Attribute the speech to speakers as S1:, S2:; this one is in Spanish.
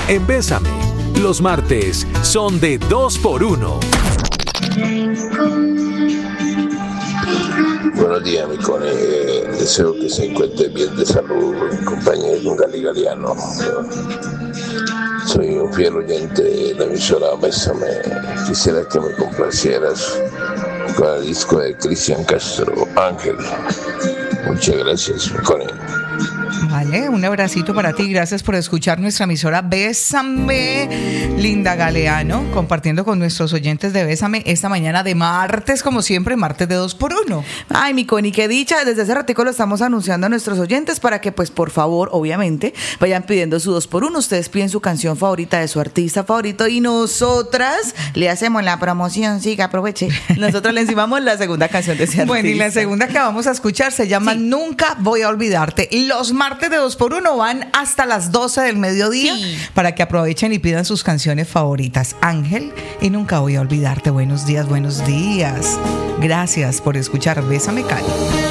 S1: en Bésame. Los martes son de 2x1.
S2: Buenos días, mi Cone. Deseo que se encuentre bien de salud en compañía con Gali Galeano. Soy un fiel oyente de la emisora Bésame. Quisiera que me complacieras con el disco de Cristian Castro, Ángel. Muchas gracias, mi Cone.
S3: Vale, un abracito para ti. Gracias por escuchar nuestra emisora Bésame. Linda Galeano, compartiendo con nuestros oyentes de Bésame esta mañana de martes, como siempre, martes de 2x1.
S4: Ay, mi Connie, qué dicha. Desde hace ratico lo estamos anunciando a nuestros oyentes para que, pues, por favor, obviamente, vayan pidiendo su 2x1. Ustedes piden su canción favorita de su artista favorito y nosotras le hacemos la promoción. Sí, que aproveche. Nosotros le encimamos la segunda canción de ese artista.
S3: Bueno, y la segunda que vamos a escuchar se llama Nunca Voy a Olvidarte. Los martes de 2x1 van hasta las 12 del mediodía para que aprovechen y pidan sus canciones favoritas. Ángel y Nunca Voy a Olvidarte. Buenos días, buenos días. Gracias por escuchar Bésame, Cali.